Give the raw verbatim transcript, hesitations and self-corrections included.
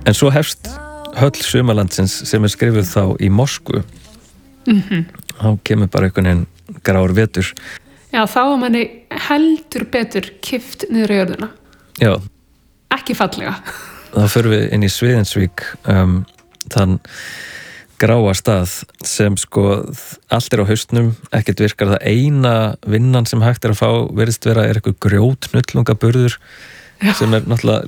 En svo hefst höll sumarlandsins sem er skrifuð þá í Moskvu. Mhm. Þá kemur bara einhvern veginn grár vetur. Já, þá er manni heldur betur kippt niður í jörðina. Já. Ekki fallega. Þá förum við inn í Sviðensvík, um, þann gráa stað sem sko allt er á haustnum, ekkert virkar. Það eina vinnan sem hægt er að fá virðist vera er eitthvað grjót hnullungaburður sem er náttúrulega